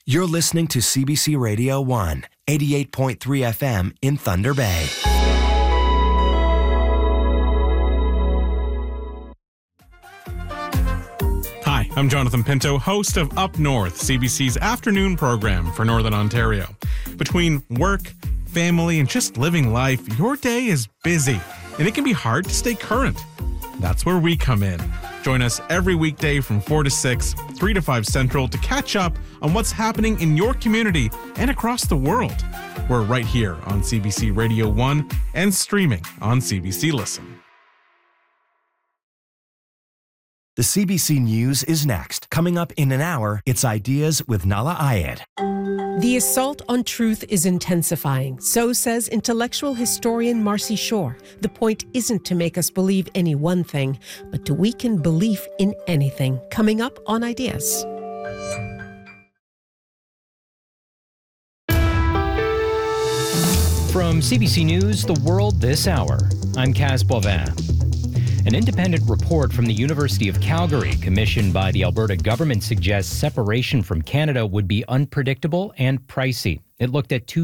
You're listening to CBC Radio 1, 88.3 FM in Thunder Bay. Hi, I'm Jonathan Pinto, host of Up North, CBC's afternoon program for Northern Ontario. Between work, family, and just living life, your day is busy, and it can be hard to stay current. That's where we come in. Join us every weekday from 4 to 6, 3 to 5 Central to catch up on what's happening in your community and across the world. We're right here on CBC Radio 1 and streaming on CBC Listen. The CBC News is next. Coming up in an hour, it's Ideas with Nala Ayed. The assault on truth is intensifying, so says intellectual historian Marcy Shore. The point isn't to make us believe any one thing, but to weaken belief in anything. Coming up on Ideas. From CBC News, The World This Hour, I'm Kaz Boivin. An independent report from the University of Calgary, commissioned by the Alberta government, suggests separation from Canada would be unpredictable and pricey. It looked at two